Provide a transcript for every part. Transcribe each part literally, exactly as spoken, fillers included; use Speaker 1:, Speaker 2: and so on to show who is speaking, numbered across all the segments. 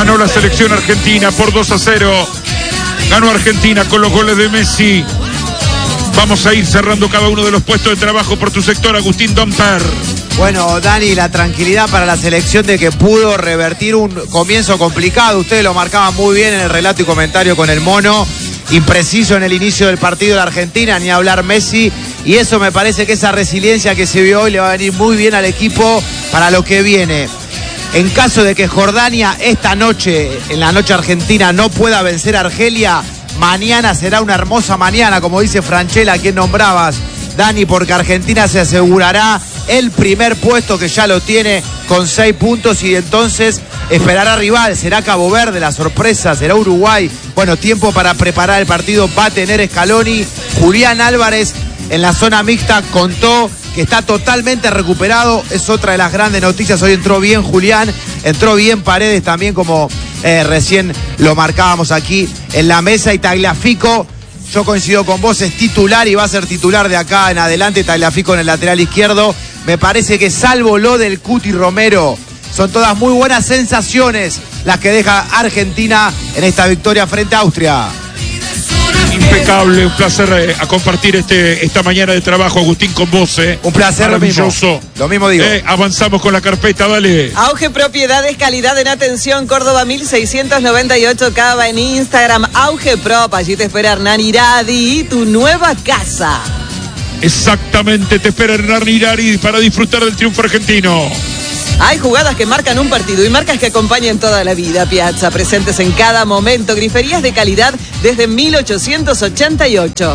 Speaker 1: Ganó la selección argentina por dos a cero. Ganó Argentina con los goles de Messi. Vamos a ir cerrando cada uno de los puestos de trabajo por tu sector, Agustín Domper.
Speaker 2: Bueno, Dani, la tranquilidad para la selección de que pudo revertir un comienzo complicado. Ustedes lo marcaban muy bien en el relato y comentario con el Mono. Impreciso en el inicio del partido de la Argentina, ni hablar Messi. Y eso me parece que esa resiliencia que se vio hoy le va a venir muy bien al equipo para lo que viene. En caso de que Jordania esta noche, en la noche argentina, no pueda vencer a Argelia, mañana será una hermosa mañana, como dice Franchella, a quien nombrabas, Dani, porque Argentina se asegurará el primer puesto, que ya lo tiene con seis puntos, y entonces esperará rival. Será Cabo Verde, la sorpresa, será Uruguay. Bueno, tiempo para preparar el partido va a tener Scaloni. Julián Álvarez en la zona mixta contó que está totalmente recuperado. Es otra de las grandes noticias. Hoy entró bien Julián, entró bien Paredes también, como eh, recién lo marcábamos aquí en la mesa. Y Tagliafico, yo coincido con vos, es titular y va a ser titular de acá en adelante. Tagliafico en el lateral izquierdo. Me parece que salvo lo del Cuti Romero, son todas muy buenas sensaciones las que deja Argentina en esta victoria frente a Austria.
Speaker 1: Impecable, un placer eh, a compartir este, esta mañana de trabajo, Agustín, con vos. Eh.
Speaker 2: Un placer,
Speaker 1: maravilloso.
Speaker 2: Lo mismo, lo mismo digo.
Speaker 1: Eh, avanzamos con la carpeta, dale.
Speaker 3: Auge Propiedades, calidad en atención, Córdoba mil seiscientos noventa y ocho, Cava en Instagram, Auge Prop, allí te espera Hernán Iradi, tu nueva casa.
Speaker 1: Exactamente, te espera Hernán Iradi para disfrutar del triunfo argentino.
Speaker 3: Hay jugadas que marcan un partido y marcas que acompañan toda la vida. Piazza, presentes en cada momento. Griferías de calidad desde mil ochocientos ochenta y ocho.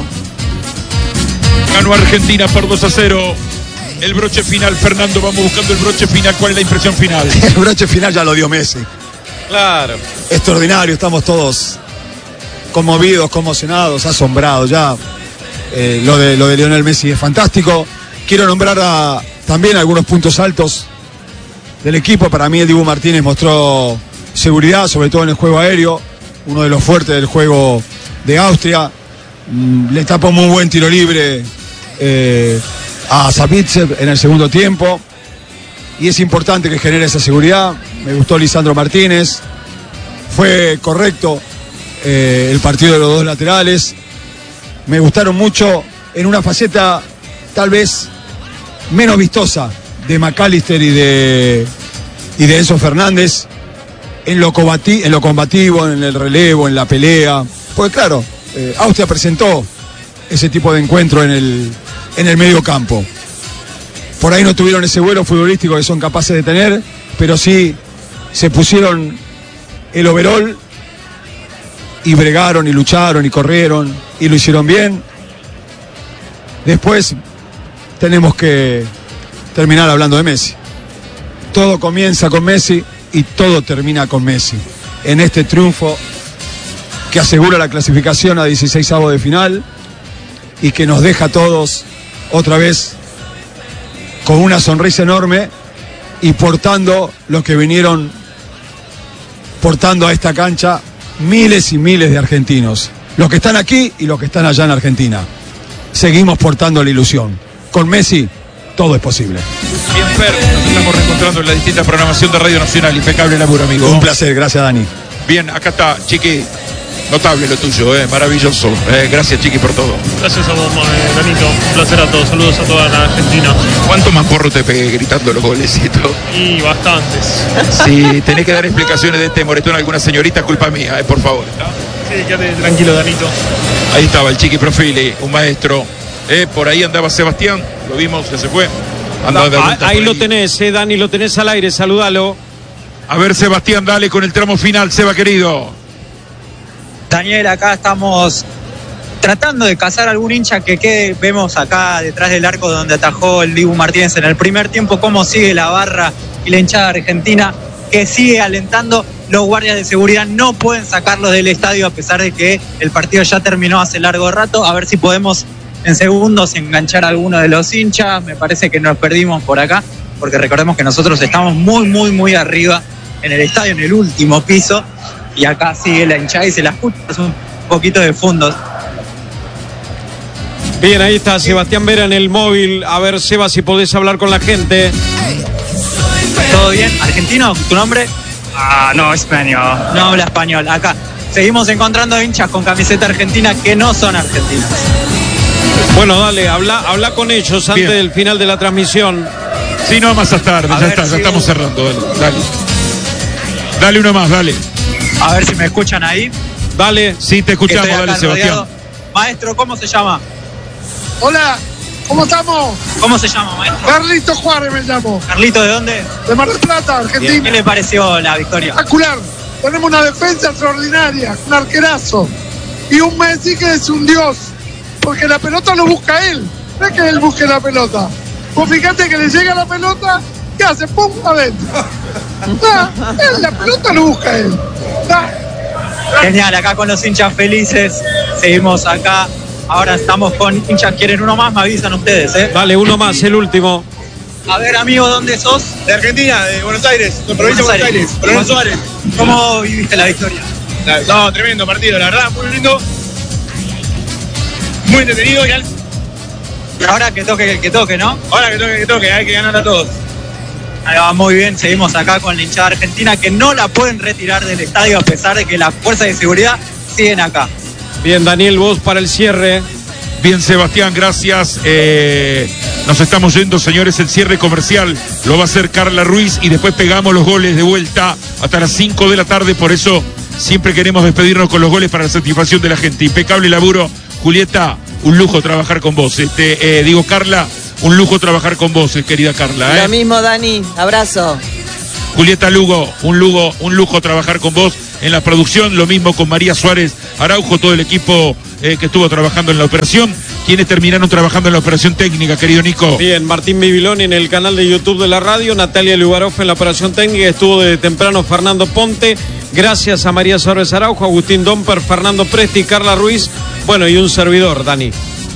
Speaker 1: Ganó Argentina por dos a cero. El broche final, Fernando, vamos buscando el broche final. ¿Cuál es la impresión final?
Speaker 4: El broche final ya lo dio Messi.
Speaker 1: Claro.
Speaker 4: Extraordinario, estamos todos conmovidos, conmocionados, asombrados. Ya eh, lo, de, lo de Lionel Messi es fantástico. Quiero nombrar a, también algunos puntos altos del equipo. Para mí el Dibu Martínez mostró seguridad, sobre todo en el juego aéreo, uno de los fuertes del juego de Austria. Mm, le tapó muy buen tiro libre eh, a Savitsev en el segundo tiempo, y es importante que genere esa seguridad. Me gustó Lisandro Martínez, fue correcto eh, el partido de los dos laterales. Me gustaron mucho en una faceta tal vez menos vistosa de McAllister y de, y de Enzo Fernández, en lo, combati, en lo combativo, en el relevo, en la pelea. Porque claro, eh, Austria presentó ese tipo de encuentro en el, en el medio campo. Por ahí no tuvieron ese vuelo futbolístico que son capaces de tener, pero sí se pusieron el overall y bregaron y lucharon y corrieron y lo hicieron bien. Después tenemos que terminar hablando de Messi. Todo comienza con Messi y todo termina con Messi. En este triunfo que asegura la clasificación a dieciseisavos de final y que nos deja a todos otra vez con una sonrisa enorme y portando lo que vinieron portando a esta cancha miles y miles de argentinos. Los que están aquí y los que están allá en Argentina. Seguimos portando la ilusión. Con Messi todo es posible.
Speaker 1: Bien, Fer, nos estamos reencontrando en la distinta programación de Radio Nacional. Impecable laburo, amigo.
Speaker 4: Un placer, gracias, Dani.
Speaker 1: Bien, acá está, Chiqui. Notable lo tuyo, eh, maravilloso. Eh, gracias, Chiqui, por todo.
Speaker 5: Gracias a vos, eh, Danito. Un placer a todos. Saludos a toda la Argentina.
Speaker 1: ¿Cuánto más porro te pegué gritando los golecitos?
Speaker 5: Y bastantes.
Speaker 1: Sí, tenés que dar explicaciones de este moretón a alguna señorita, culpa mía, eh, por favor. ¿Está?
Speaker 5: Sí, quédate tranquilo, Danito.
Speaker 1: Ahí estaba el Chiqui Profili, un maestro. Eh, por ahí andaba Sebastián, lo vimos, que se fue.
Speaker 6: Andaba de ah, ahí, ahí lo tenés, eh, Dani, lo tenés al aire, salúdalo.
Speaker 1: A ver, Sebastián, dale con el tramo final, Seba querido.
Speaker 7: Daniel, acá estamos tratando de cazar algún hincha que quede. Vemos acá detrás del arco donde atajó el Dibu Martínez en el primer tiempo cómo sigue la barra y la hinchada argentina, que sigue alentando. Los guardias de seguridad no pueden sacarlos del estadio a pesar de que el partido ya terminó hace largo rato. A ver si podemos en segundos enganchar a alguno de los hinchas. Me parece que nos perdimos por acá, porque recordemos que nosotros estamos muy, muy, muy arriba en el estadio, en el último piso, y acá sigue la hinchada y se la escucha un poquito de fondo.
Speaker 6: Bien, ahí está Sebastián Vera en el móvil. A ver, Seba, si podés hablar con la gente.
Speaker 7: ¿Todo bien? ¿Argentino? ¿Tu nombre? Ah, no, español. No habla español. Acá seguimos encontrando hinchas con camiseta argentina que no son argentinas.
Speaker 6: Bueno, dale, habla, habla con ellos antes
Speaker 1: Bien.
Speaker 6: del final de la transmisión.
Speaker 1: Sí, no, más tarde,
Speaker 7: A
Speaker 1: ya
Speaker 7: ver
Speaker 1: está,
Speaker 7: si
Speaker 1: ya estamos
Speaker 7: hubo-
Speaker 1: cerrando. Dale, dale. Dale uno más, dale.
Speaker 7: A ver si me escuchan ahí.
Speaker 6: Dale.
Speaker 1: Sí, te
Speaker 7: Que
Speaker 1: escuchamos,
Speaker 7: estoy acá
Speaker 1: dale, Sebastián.
Speaker 7: rodeado. Maestro, ¿cómo se llama?
Speaker 8: Hola, ¿cómo estamos?
Speaker 7: ¿Cómo se llama, maestro?
Speaker 8: Carlito Juárez me llamo,
Speaker 7: Carlito, ¿de dónde?
Speaker 8: de Mar del Plata,
Speaker 7: Bien. ¿Qué
Speaker 8: Argentina.
Speaker 7: le pareció la victoria?
Speaker 8: Espectacular. Tenemos una defensa extraordinaria, un arquerazo. Y un Messi que es un dios, porque la pelota lo busca él. No es que él busque la pelota. Vos fíjate que le llega la pelota, ¿qué hace? ¡Pum! Adentro. Ah, él, la pelota lo busca él. Ah,
Speaker 7: Genial, acá con los hinchas felices. Seguimos acá. Ahora estamos con hinchas. ¿Quieren uno más? Me avisan ustedes, ¿eh?
Speaker 6: Dale, uno más, el último.
Speaker 7: A ver, amigo, ¿dónde sos?
Speaker 9: De Argentina, de Buenos Aires, de provincia de Buenos Aires,
Speaker 7: ¿Cómo-
Speaker 9: Coronel Suárez.
Speaker 7: ¿Cómo viviste la victoria?
Speaker 9: La- No, tremendo partido, la verdad, muy lindo. Muy entretenido y al-
Speaker 7: Y ahora que toque el que toque, ¿no?
Speaker 9: ahora que toque, que toque, hay que ganar a todos.
Speaker 7: Ahí va, muy bien. Seguimos acá con la hinchada argentina que no la pueden retirar del estadio a pesar de que las fuerzas de seguridad siguen acá.
Speaker 6: Bien, Daniel, vos para el cierre.
Speaker 1: Bien, Sebastián, gracias. Eh, nos estamos yendo, señores. El cierre comercial lo va a hacer Carla Ruiz y después pegamos los goles de vuelta hasta las cinco de la tarde. Por eso siempre queremos despedirnos con los goles para la satisfacción de la gente. Impecable laburo. Julieta, un lujo trabajar con vos. Este, eh, digo, Carla, un lujo trabajar con vos, eh, querida Carla. ¿eh?
Speaker 3: Lo mismo, Dani. Abrazo.
Speaker 1: Julieta Lugo, un lujo, un lujo trabajar con vos en la producción, lo mismo con María Suárez Araujo, todo el equipo eh, que estuvo trabajando en la operación, quienes terminaron trabajando en la operación técnica, querido Nico.
Speaker 6: Bien, Martín Bibiloni en el canal de YouTube de la radio, Natalia Lugaroff en la operación técnica, estuvo desde temprano Fernando Ponte, gracias a María Suárez Araujo, Agustín Domper, Fernando Presti, Carla Ruiz, bueno, y un servidor, Dani.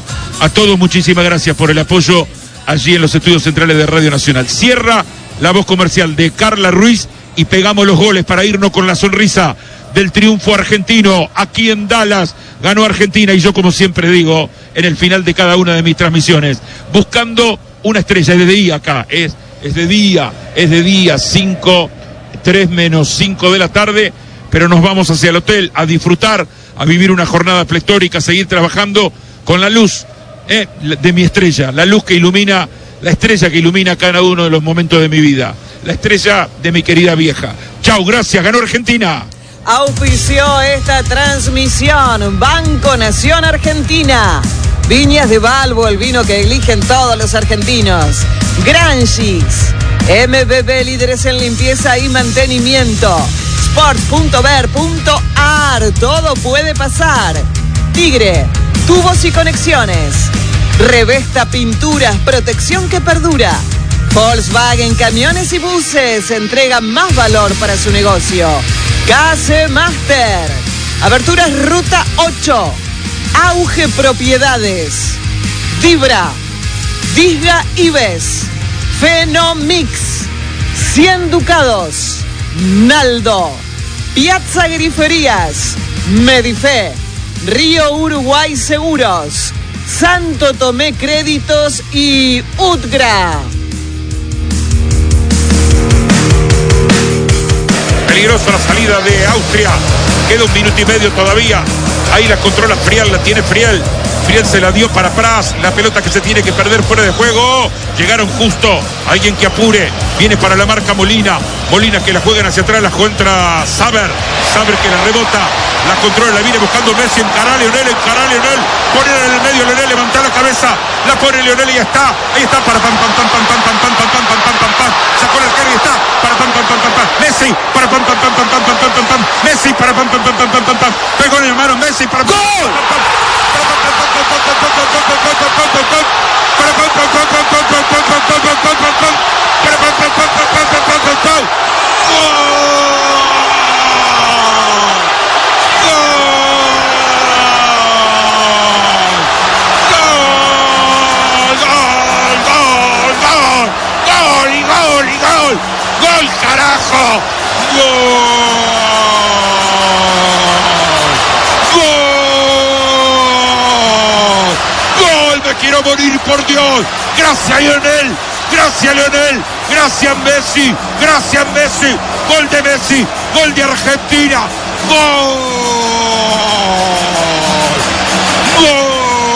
Speaker 1: A todos muchísimas gracias por el apoyo allí en los estudios centrales de Radio Nacional. Cierra la voz comercial de Carla Ruiz y pegamos los goles para irnos con la sonrisa del triunfo argentino aquí en Dallas. Ganó Argentina y yo, como siempre digo, en el final de cada una de mis transmisiones, buscando una estrella. Es de día acá, es, es de día, es de día, cinco, tres menos cinco de la tarde, pero nos vamos hacia el hotel a disfrutar, a vivir una jornada pletórica, a seguir trabajando con la luz eh, de mi estrella, la luz que ilumina, la estrella que ilumina cada uno de los momentos de mi vida, la estrella de mi querida vieja. Chau, gracias, ganó Argentina.
Speaker 3: Auspició esta transmisión Banco Nación Argentina. Viñas de Balbo, el vino que eligen todos los argentinos. Granchis. M B B, líderes en limpieza y mantenimiento. Sport punto ver punto ar. Todo puede pasar. Tigre. Tubos y conexiones. Revesta Pinturas, protección que perdura. Volkswagen Camiones y Buses entrega más valor para su negocio. Case Master. Aberturas Ruta ocho. Auge Propiedades. Vibra. Disga Ives. Fenomix. cien Ducados. Naldo. Piazza Griferías. Medife. Río Uruguay Seguros. Santo Tomé Créditos y Utgra.
Speaker 1: Peligrosa la salida de Austria. Queda un minuto y medio todavía. Ahí la controla Friel, la tiene Friel. Friel se la dio para Pras. La pelota que se tiene que perder fuera de juego. Llegaron justo. Alguien que apure. Viene para la marca Molina. Molina que la juegan hacia atrás. La contra Saber. Saber que la rebota. La controla. La viene buscando Messi. Encará a Leonel. Encará a Leonel. Pone en el medio Leonel. Levanta la cabeza. La pone Leonel y ya está. Ahí está para pam pam pam pam pam pam pam pam pam pam pam pam pam. Sacó el arquero y está. Para pam pam pam pam pam. Messi. Para pam pam pam pam pam pam pam pam pam. Messi para pam pam pam pam pam pam pam. Pegó en el mano Messi para ¡gol! ¡Gol! ¡Y gol! ¡Y gol! ¡Gol, carajo! ¡Gol! ¡Gol! ¡Gol! ¡Me quiero morir, por Dios! ¡Gracias, Lionel! Gracias Lionel, gracias Messi, gracias Messi, gol de Messi, gol de Argentina, gol, gol,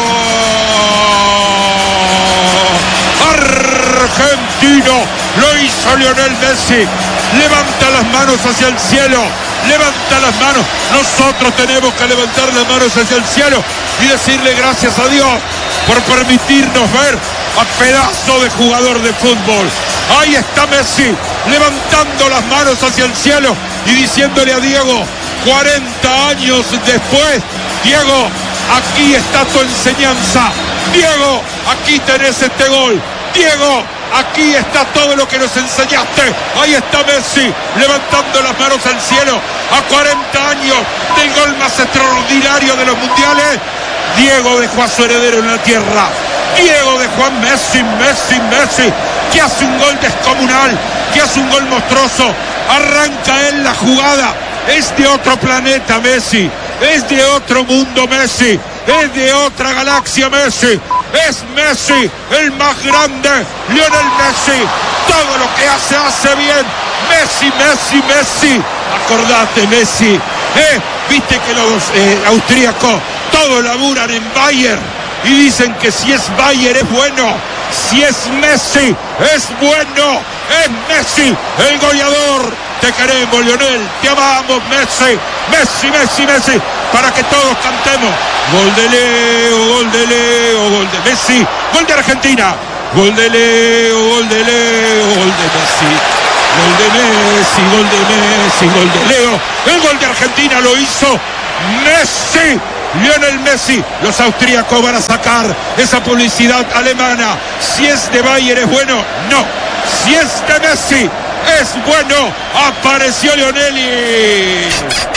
Speaker 1: argentino, lo hizo Lionel Messi, levanta las manos hacia el cielo, levanta las manos, nosotros tenemos que levantar las manos hacia el cielo y decirle gracias a Dios por permitirnos ver a pedazo de jugador de fútbol. Ahí está Messi, levantando las manos hacia el cielo y diciéndole a Diego, cuarenta años después, Diego, aquí está tu enseñanza. Diego, aquí tenés este gol. Diego, aquí está todo lo que nos enseñaste. Ahí está Messi, levantando las manos al cielo a cuarenta años del gol más extraordinario de los mundiales. Diego dejó a su heredero en la tierra. Diego dejó a Messi, Messi, Messi, que hace un gol descomunal, que hace un gol monstruoso. Arranca él la jugada. Es de otro planeta Messi, es de otro mundo Messi, es de otra galaxia Messi. Es Messi, el más grande, Lionel Messi. Todo lo que hace, hace bien. Messi, Messi, Messi. Acordate, Messi. ¿Eh? Viste que los eh, austríacos todos laburan en Bayern y dicen que si es Bayern es bueno. Si es Messi, es bueno. Es Messi, el goleador. Te queremos, Lionel. Te amamos, Messi. Messi, Messi, Messi. Para que todos cantemos. Gol de Leo, gol de Leo, gol de Messi. Gol de Argentina. Gol de Leo, gol de Leo, gol de Messi. Gol de Messi, gol de Messi, gol de Leo. El gol de Argentina lo hizo Messi. Lionel Messi. Los austríacos van a sacar esa publicidad alemana. Si es de Bayern es bueno. No. Si es de Messi es bueno. Apareció Lionel.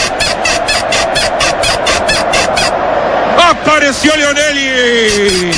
Speaker 1: Apareció Lionel.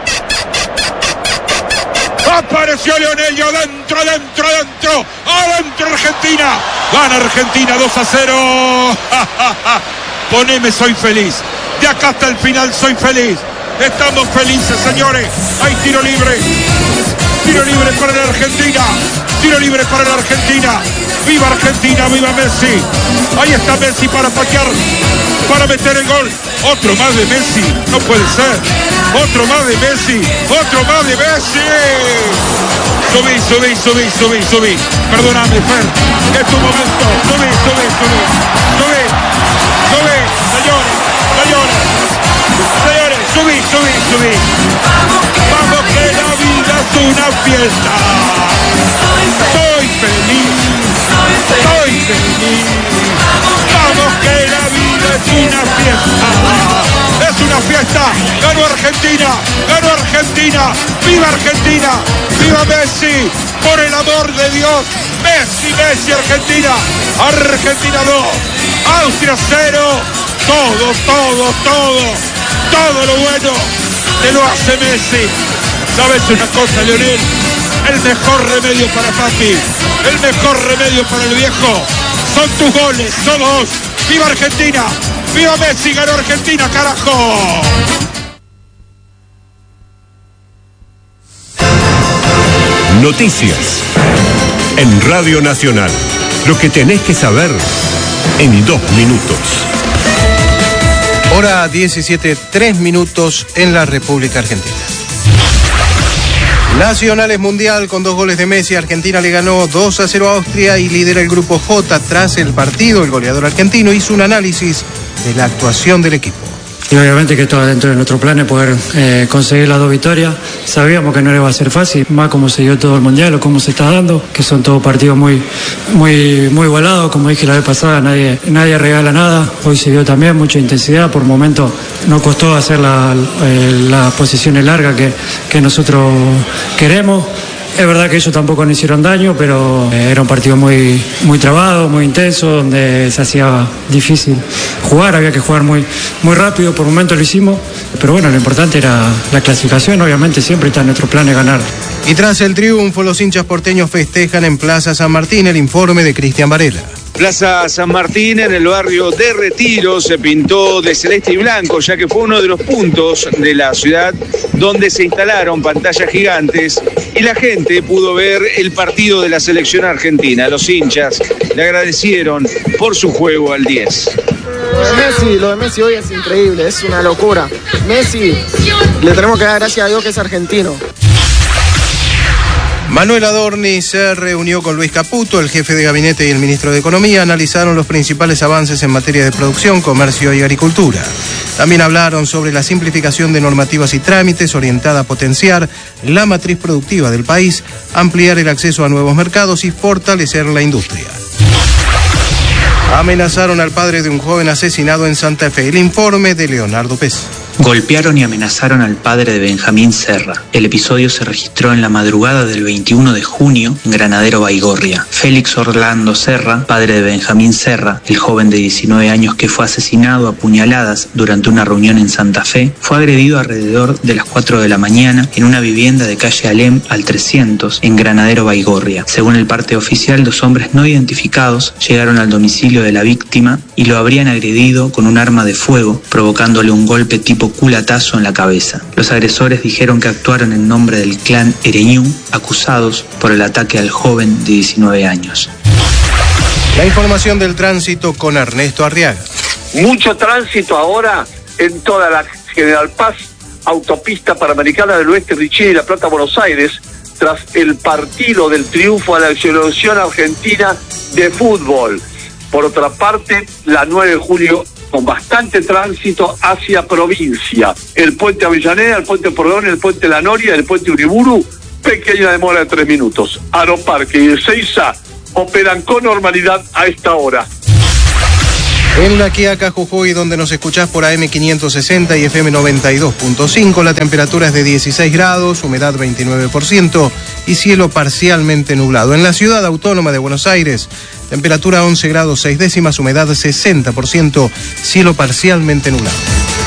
Speaker 1: Apareció Lionel. Y adentro, adentro, adentro. Adentro Argentina. Gana Argentina dos a cero. Poneme, soy feliz. De acá hasta el final soy feliz. Estamos felices, señores. Hay tiro libre. Tiro libre para la Argentina. Tiro libre para la Argentina. ¡Viva Argentina! ¡Viva Messi! Ahí está Messi para patear, para meter el gol. Otro más de Messi. No puede ser. Otro más de Messi. Otro más de Messi. Subí, subí, subí, subí, subí. Perdóname, Fer. Es tu momento. Subí, subí, subí. Subí. Subí. Señores. Señores. Señores. Subí, subí, subí. Vamos que la vida es una fiesta. Estoy feliz. Estoy feliz. Vamos que la vida es una fiesta. Es una fiesta. Ganó Argentina. Ganó Argentina. ¡Viva Argentina! ¡Viva Messi! Por el amor de Dios. Messi, Messi, Argentina. Argentina dos. Austria cero. Todo, todo, todo. Todo lo bueno te lo hace Messi. ¿Sabes una cosa, Lionel? El mejor remedio para papi, el mejor remedio para el viejo son tus goles, todos. ¡Viva Argentina! ¡Viva Messi! ¡Ganó Argentina, carajo!
Speaker 10: Noticias en Radio Nacional. Lo que tenés que saber en dos minutos.
Speaker 11: Hora diecisiete, tres minutos en la República Argentina. Nacional es mundial con dos goles de Messi. Argentina le ganó dos a cero a Austria y lidera el grupo J. Tras el partido, el goleador argentino hizo un análisis de la actuación del equipo.
Speaker 12: Y obviamente que estaba dentro de nuestro plan poder eh, conseguir las dos victorias. Sabíamos que no iba a ser fácil, más como se dio todo el mundial o cómo se está dando, que son todos partidos muy, muy, muy igualados. Como dije la vez pasada, nadie, nadie regala nada. Hoy se vio también mucha intensidad. Por momentos nos costó hacer la, eh, las posiciones largas que, que nosotros queremos. Es verdad que ellos tampoco nos hicieron daño, pero era un partido muy, muy trabado, muy intenso, donde se hacía difícil jugar, había que jugar muy, muy rápido, por momentos lo hicimos, pero bueno, lo importante era la clasificación, obviamente siempre está en nuestro plan de ganar.
Speaker 11: Y tras el triunfo, los hinchas porteños festejan en Plaza San Martín. El informe de Cristian Varela.
Speaker 13: Plaza San Martín, en el barrio de Retiro, se pintó de celeste y blanco, ya que fue uno de los puntos de la ciudad donde se instalaron pantallas gigantes y la gente pudo ver el partido de la selección argentina. Los hinchas le agradecieron por su juego al diez.
Speaker 14: Lo de Messi, lo de Messi hoy es increíble, es una locura. Messi, le tenemos que dar gracias a Dios que es argentino.
Speaker 11: Manuel Adorni se reunió con Luis Caputo, el jefe de gabinete y el ministro de Economía. Analizaron los principales avances en materia de producción, comercio y agricultura. También hablaron sobre la simplificación de normativas y trámites orientada a potenciar la matriz productiva del país, ampliar el acceso a nuevos mercados y fortalecer la industria. Amenazaron al padre de un joven asesinado en Santa Fe. El informe de Leonardo Pez.
Speaker 15: Golpearon y amenazaron al padre de Benjamín Serra. El episodio se registró en la madrugada del veintiuno de junio en Granadero Baigorria. Félix Orlando Serra, padre de Benjamín Serra, el joven de diecinueve años que fue asesinado a puñaladas durante una reunión en Santa Fe, fue agredido alrededor de las cuatro de la mañana en una vivienda de calle Alem al trescientos en Granadero Baigorria. Según el parte oficial, dos hombres no identificados llegaron al domicilio de la víctima y lo habrían agredido con un arma de fuego, provocándole un golpe tipo culatazo en la cabeza. Los agresores dijeron que actuaron en nombre del clan Ereñú, acusados por el ataque al joven de diecinueve años.
Speaker 11: La información del tránsito con Ernesto Arriaga.
Speaker 16: Mucho tránsito ahora en toda la General Paz, autopista Panamericana del Oeste, Richie y La Plata, Buenos Aires, tras el partido del triunfo a la selección argentina de fútbol. Por otra parte, la nueve de julio con bastante tránsito hacia provincia. El puente Avellaneda, el puente Porredón, el puente La Noria, el puente Uriburu, pequeña demora de tres minutos. Aeroparque y Ezeiza operan con normalidad a esta hora.
Speaker 11: En La Quiaca, Jujuy, donde nos escuchás por A M quinientos sesenta y F M noventa y dos punto cinco, la temperatura es de dieciséis grados, humedad veintinueve por ciento y cielo parcialmente nublado. En la ciudad autónoma de Buenos Aires, temperatura once grados seis décimas, humedad sesenta por ciento, cielo parcialmente nublado.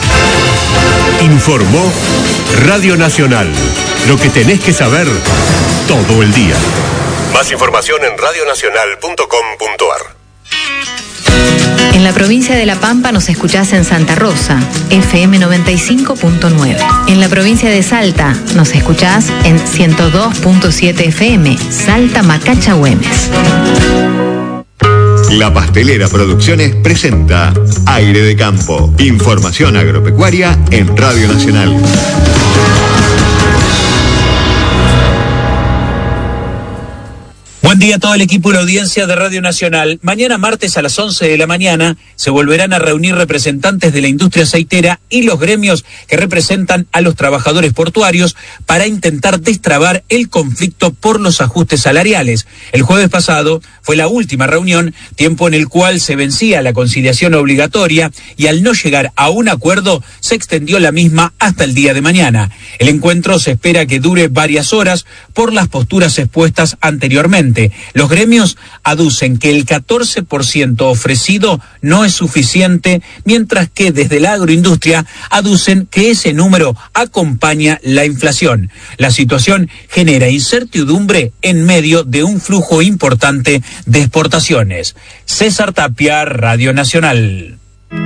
Speaker 10: Informó Radio Nacional. Lo que tenés que saber todo el día. Más información en radio nacional punto com punto ar.
Speaker 17: En la provincia de La Pampa nos escuchás en Santa Rosa, F M noventa y cinco punto nueve. En la provincia de Salta nos escuchás en ciento dos punto siete F M, Salta Macacha Güemes.
Speaker 18: La Pastelera Producciones presenta Aire de Campo. Información agropecuaria en Radio Nacional.
Speaker 19: Buen día a todo el equipo y la audiencia de Radio Nacional. Mañana martes a las once de la mañana se volverán a reunir representantes de la industria aceitera y los gremios que representan a los trabajadores portuarios para intentar destrabar el conflicto por los ajustes salariales. El jueves pasado fue la última reunión, tiempo en el cual se vencía la conciliación obligatoria y al no llegar a un acuerdo se extendió la misma hasta el día de mañana. El encuentro se espera que dure varias horas por las posturas expuestas anteriormente. Los gremios aducen que el catorce por ciento ofrecido no es suficiente, mientras que desde la agroindustria aducen que ese número acompaña la inflación. La situación genera incertidumbre en medio de un flujo importante de exportaciones. César Tapia, Radio Nacional.